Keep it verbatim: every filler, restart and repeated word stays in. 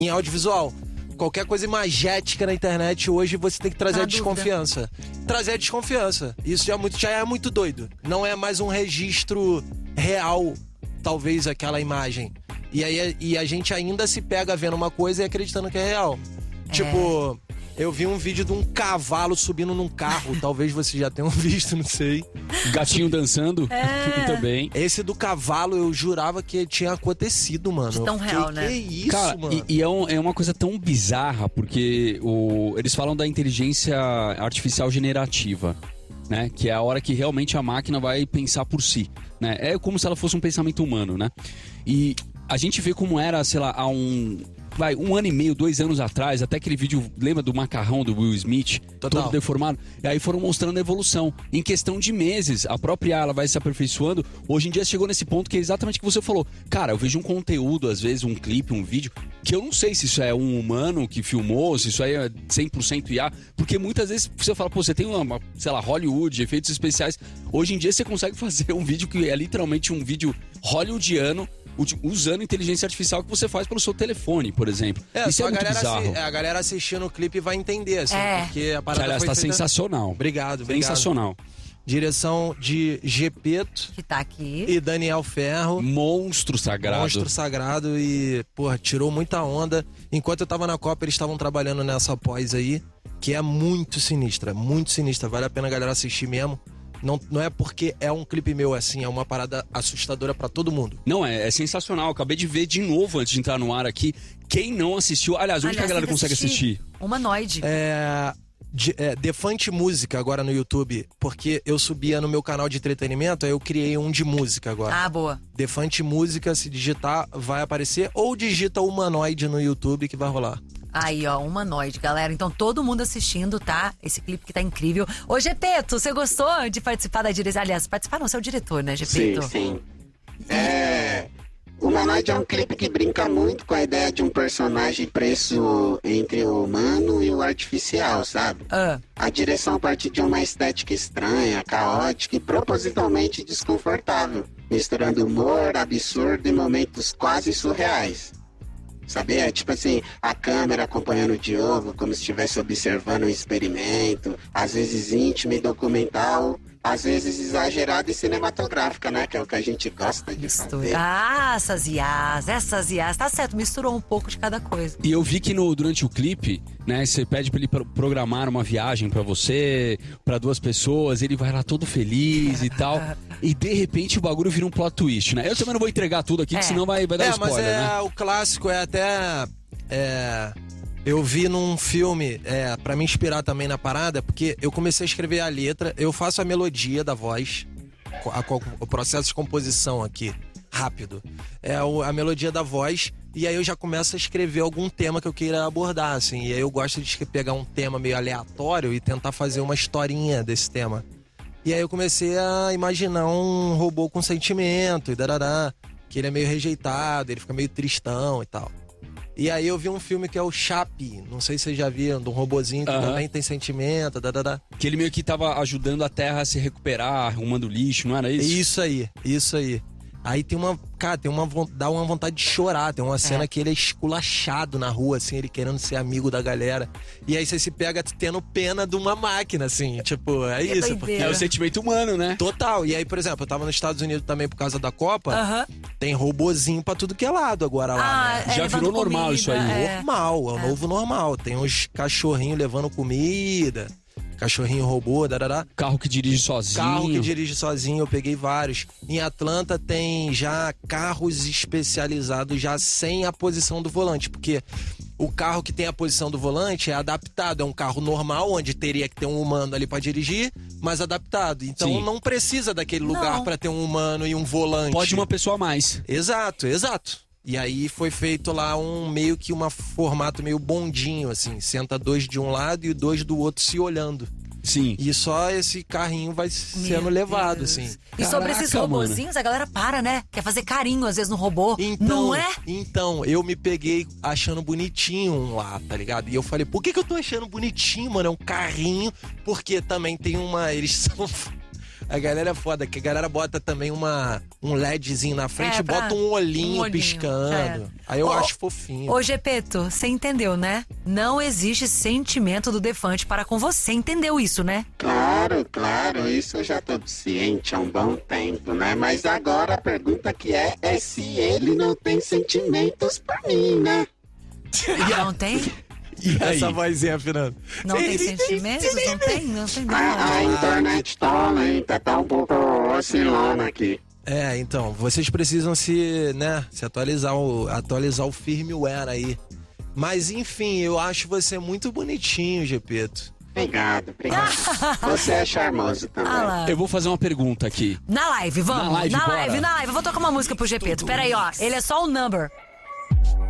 em audiovisual. Qualquer coisa imagética na internet hoje, você tem que trazer Tá a na desconfiança. Trazer a desconfiança. Isso já é, muito, já é muito doido. Não é mais um registro real, talvez, aquela imagem. E aí e a gente ainda se pega vendo uma coisa e acreditando que é real. É. Tipo, eu vi um vídeo de um cavalo subindo num carro. Talvez vocês já tenham visto, não sei. Gatinho dançando. É. Também. Esse do cavalo, eu jurava que tinha acontecido, mano. De tão fiquei, real, né? Que isso, Cara, mano? E, e é, um, é uma coisa tão bizarra, porque o, eles falam da inteligência artificial generativa, né? Que é a hora que realmente a máquina vai pensar por si, né? É como se ela fosse um pensamento humano, né? E a gente vê como era, sei lá, há um... Vai, um ano e meio, dois anos atrás, até aquele vídeo, lembra do macarrão do Will Smith? Total. Todo deformado. E aí foram mostrando a evolução. Em questão de meses, a própria ela vai se aperfeiçoando. Hoje em dia chegou nesse ponto que é exatamente o que você falou. Cara, eu vejo um conteúdo, às vezes, um clipe, um vídeo, que eu não sei se isso é um humano que filmou, se isso aí é cem por cento I A. Porque muitas vezes você fala, pô, você tem uma, sei lá, Hollywood, efeitos especiais. Hoje em dia você consegue fazer um vídeo que é literalmente um vídeo hollywoodiano, usando inteligência artificial que você faz pelo seu telefone, por exemplo. É, isso só é a muito galera bizarro. assi- a galera assistindo o clipe vai entender, assim, É. porque a parada Que, aliás, foi tá feita... sensacional. Obrigado, obrigado. Sensacional. Direção de Gepeto Que tá aqui. e Daniel Ferro. Monstro sagrado. Monstro sagrado e, porra, tirou muita onda. Enquanto eu tava na Copa, eles estavam trabalhando nessa pós aí, que é muito sinistra, muito sinistra. Vale a pena a galera assistir mesmo. Não, não é porque é um clipe meu assim, é uma parada assustadora pra todo mundo. Não, é, é sensacional. Acabei de ver de novo antes de entrar no ar aqui. Quem não assistiu... Aliás, onde Aliás, que a galera tem que consegue assistir? Humanoide. É... De, é, Defante Música agora no YouTube, porque eu subia no meu canal de entretenimento, aí eu criei um de música agora. Ah, boa. Defante Música, se digitar, vai aparecer, ou digita Humanoide no YouTube que vai rolar. Aí, ó, Humanoide, galera. Então, todo mundo assistindo, tá? Esse clipe que tá incrível. Ô, Gepeto, você gostou de participar da direção? Aliás, participar não, você é o diretor, né, Gepeto? Sim, sim. É... O Humanoide é um clipe que brinca muito com a ideia de um personagem preso entre o humano e o artificial, sabe? Ah. A direção a partir de uma estética estranha, caótica e propositalmente desconfortável, misturando humor, absurdo e momentos quase surreais. Sabe, é tipo assim, a câmera acompanhando o Diogo como se estivesse observando um experimento, às vezes íntimo e documental, às vezes exagerada e cinematográfica, né? Que é o que a gente gosta de fazer. Ah, essas I As, essas I As, tá certo, misturou um pouco de cada coisa. E eu vi que no, durante o clipe, né, você pede pra ele pro- programar uma viagem pra você, pra duas pessoas, ele vai lá todo feliz e tal, e de repente o bagulho vira um plot twist, né? Eu também não vou entregar tudo aqui, É. que senão vai, vai dar É, spoiler, mas é né? o clássico, é até... É, eu vi num filme, é, pra me inspirar também na parada, porque eu comecei a escrever a letra, eu faço a melodia da voz, a- a- o processo de composição aqui, rápido. É o- a melodia da voz, e aí eu já começo a escrever algum tema que eu queira abordar, assim. E aí eu gosto de escre- pegar um tema meio aleatório e tentar fazer uma historinha desse tema. E aí eu comecei a imaginar um robô com sentimento e darará, que ele é meio rejeitado, ele fica meio tristão e tal. E aí eu vi um filme que é o Chappie, não sei se vocês já viram, de um robozinho que Aham. também tem sentimento, darará. Que ele meio que tava ajudando a Terra a se recuperar, arrumando lixo, não era isso? Isso aí, isso aí. Aí tem uma, cara, tem uma, von- dá uma vontade de chorar, tem uma cena que ele é esculachado na rua, assim, ele querendo ser amigo da galera. E aí você se pega tendo pena de uma máquina, assim, tipo, é Que isso. doideira. Porque... É o sentimento humano, né? Total. E aí, por exemplo, eu tava nos Estados Unidos também por causa da Copa, Aham. tem robozinho pra tudo que é lado agora lá, Ah, né? é, Já levando virou normal comida, isso aí. é. Normal, é o novo normal. Tem uns cachorrinhos levando comida, cachorrinho robô, darará. Carro que dirige sozinho. Carro que dirige sozinho, eu peguei vários. Em Atlanta tem já carros especializados já sem a posição do volante, porque o carro que tem a posição do volante é adaptado, é um carro normal, onde teria que ter um humano ali pra dirigir, mas adaptado. Então Sim. não precisa daquele Não. lugar pra ter um humano e um volante. Pode uma pessoa a mais. Exato, exato. E aí foi feito lá um meio que um formato meio bondinho, assim. Senta dois de um lado e dois do outro se olhando. Sim. E só esse carrinho vai sendo Meu levado, Deus. assim. E sobre Caraca, esses robozinhos, a galera para, né? Quer fazer carinho, às vezes, no robô. Então, Não é? Então, eu me peguei achando bonitinho um lá, tá ligado? E eu falei, por que, que eu tô achando bonitinho, mano? É um carrinho, porque também tem uma... Eles são... A galera é foda, que a galera bota também uma, um LEDzinho na frente É, e pra- bota um olhinho, um olhinho, piscando. é. Aí eu Ô, acho fofinho. Ô, Gepeto, você entendeu, né? Não existe sentimento do Defante para com você, entendeu isso, né? Claro, claro, isso eu já tô ciente há um bom tempo, né? Mas agora a pergunta que é, é se ele não tem sentimentos por mim, né? Não tem? E aí? essa vozinha, Fernando? Não tem sentimentos? Não tem? Não tem A, a nada. internet tá lenta, tá um pouco oscilando aqui. É, então, vocês precisam se, né, se atualizar, o, atualizar o firmware aí. Mas, enfim, eu acho você muito bonitinho, Gepeto. Obrigado, obrigado. Você é charmoso também. Ah lá. Eu vou fazer uma pergunta aqui. Na live, vamos. Na live, na bora. live, na live. Eu vou tocar uma música pro Gepeto. Pera aí, ó. Ele é só o number.